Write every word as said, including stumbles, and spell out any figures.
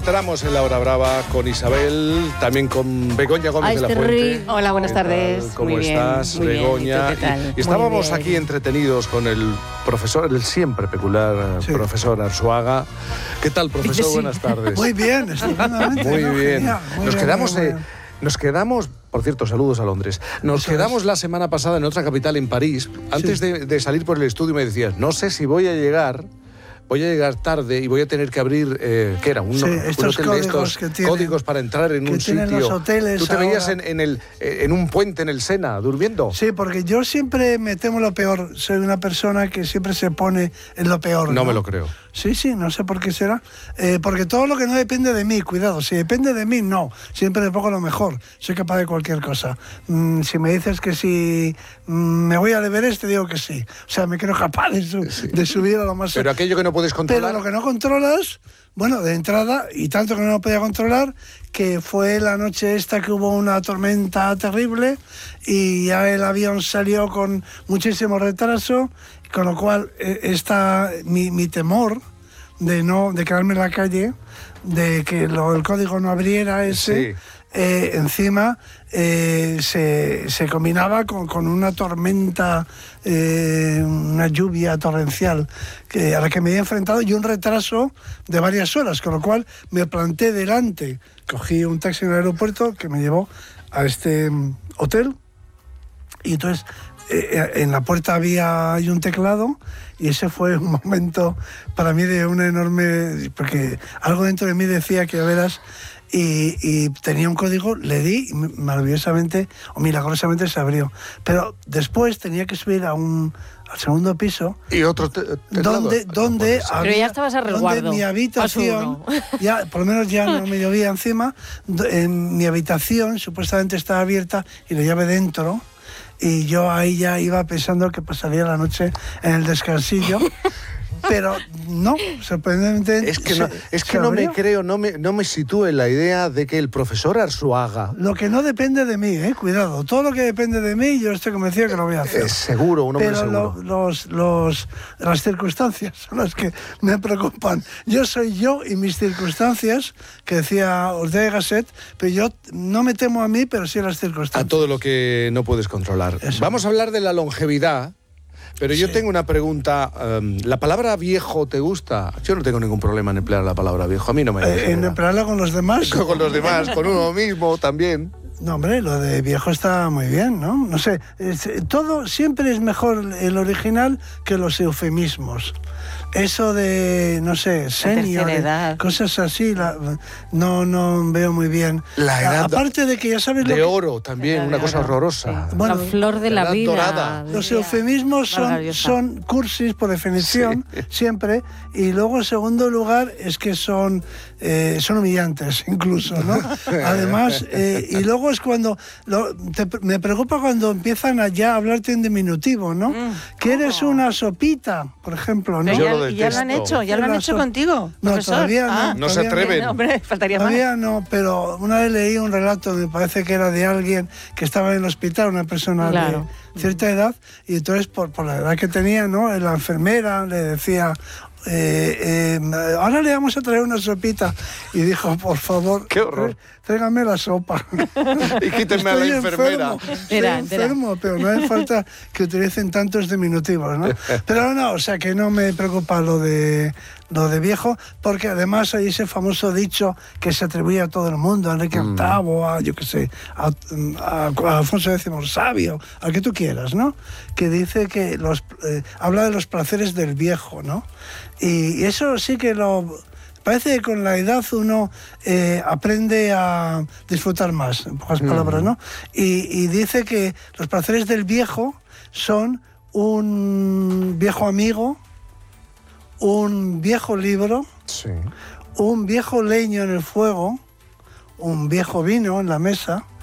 Entramos en la hora brava con Isabel, también con Begoña Gómez de la Fuente. Hola, buenas tardes. ¿Cómo muy estás, bien, muy Begoña? Bien. ¿Y tú qué tal? Y estábamos Muy bien. aquí entretenidos con el profesor, el siempre peculiar sí. profesor Arzuaga. ¿Qué tal, profesor? Sí. Buenas tardes. Muy bien, estupendamente. Muy ¿no? bien. Genial, muy Nos bien, quedamos... muy Eh, bien. Nos quedamos, por cierto, saludos a Londres. Nos Eso quedamos es. la semana pasada en otra capital, en París. Antes Sí. de, de salir por el estudio me decías, no sé si voy a llegar... Voy a llegar tarde y voy a tener que abrir, eh, ¿qué era? Un, Sí, un estos hotel de estos códigos que tienen- códigos para entrar en que un tienen sitio. los hoteles Tú te veías en, ahora. en, el, eh, en un puente en el Sena, durmiendo. Sí, porque yo siempre me temo lo peor. Soy una persona que siempre se pone en lo peor. No No, me lo creo. Sí, sí, no sé por qué será. Eh, porque todo lo que no depende de mí, cuidado, si depende de mí, no. Siempre me pongo lo mejor. Soy capaz de cualquier cosa. Mm, si me dices que si mm, me voy al Everest, te digo que sí. O sea, me creo capaz de, su- Sí. de subir a lo más... Pero aquello que no puedes controlar... Pero lo que no controlas, bueno, de entrada, y tanto que no lo podía controlar, que fue la noche esta que hubo una tormenta terrible y ya el avión salió con muchísimo retraso, con lo cual eh, está mi, mi temor de no de quedarme en la calle, de que lo, el código no abriera ese... Sí. Eh, encima eh, se, se combinaba con, con una tormenta, eh, una lluvia torrencial que, a la que me había enfrentado y un retraso de varias horas, con lo cual me planté delante, cogí un taxi en el aeropuerto que me llevó a este mm, hotel y entonces eh, en la puerta había hay un teclado y ese fue un momento para mí de una enorme... porque algo dentro de mí decía que, a veras, y, y tenía un código, le di y maravillosamente o milagrosamente se abrió. Pero después tenía que subir a un, al segundo piso. Y otro te, teclado. Donde, donde Pero había- ya estabas a resguardo. donde mi habitación, Paso uno. ya, por lo menos ya no me llovía encima, do- en mi habitación supuestamente estaba abierta y la llave dentro. Y yo ahí ya iba pensando que pasaría la noche en el descansillo. Pero no, sorprendentemente... Es que, se- no, es se que no me abrió. creo, no me, no me sitúo en la idea de que el profesor Arzuaga... Lo que no depende de mí, eh, cuidado. Todo lo que depende de mí, yo estoy convencido que lo voy a hacer. Es seguro, un hombre Pero seguro. lo- los, los, las circunstancias son las que me preocupan. Yo soy yo y mis circunstancias, que decía Ortega y Gasset, pero yo no me temo a mí, pero sí a las A circunstancias. todo lo que no puedes controlar. Eso. Vamos a hablar de la longevidad, pero yo Sí. tengo una pregunta. Um, ¿La palabra viejo te gusta? Yo no tengo ningún problema en emplear la palabra viejo. A mí no me... Eh, en genera. emplearla con los demás. Con los demás, con uno mismo también. No, hombre, lo de viejo está muy bien, ¿no? No sé, es- todo siempre es mejor el original que los eufemismos. Eso de, no sé, senior, tercera edad. cosas así, la- no, no veo muy bien. La edad Aparte de que ya sabes lo De que... oro también, Edad una de cosa oro, horrorosa. sí. Bueno, la flor de la la edad vida. dorada. Los diría eufemismos son, Vargas Llosa. son cursis por definición, Sí. siempre, y luego en segundo lugar es que son, eh, son humillantes incluso, ¿no? Además, eh, y luego es cuando, lo- te- me preocupa cuando empiezan a ya hablarte en diminutivo, ¿no? Mm. Que eres una sopita, por ejemplo, ¿no? Pero Yo ya, lo y ya lo han detesto. hecho, ya lo han La hecho so- contigo, No, profesor. todavía no. Ah, No se todavía atreven. no, hombre, faltaría más. Todavía no, pero una vez leí un relato, me parece que era de alguien que estaba en el hospital, una persona Claro. de cierta edad, y entonces por, por la edad que tenía, ¿no? La enfermera le decía, eh, eh, ahora le vamos a traer una sopita, y dijo, por favor, ¡Qué horror! tré- tráigame la sopa. Y quítenme a la Estoy enfermera. enfermo, Entera, estoy entera. enfermo, pero no hace falta que utilicen tantos diminutivos, ¿no? Pero no, o sea que no me preocupa lo de lo de viejo, porque además hay ese famoso dicho que se atribuye a todo el mundo, a Enrique Mm. octavo, a yo qué sé, a, a- a Alfonso décimo el sabio, al que tú quieras, ¿no? Que dice que los eh, habla de los placeres del viejo, ¿no? Y, y eso sí que lo parece que con la edad uno eh, aprende a disfrutar más, en pocas palabras, ¿no? Y, y dice que los placeres del viejo son un viejo amigo, un viejo libro, Sí. un viejo leño en el fuego, un viejo vino en la mesa